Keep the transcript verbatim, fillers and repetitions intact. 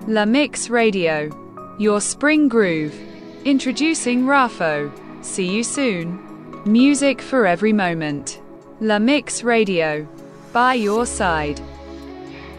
La Mix Radio. Your spring groove. Introducing Rafo. See you soon. Music for every moment. La Mix Radio. By your side.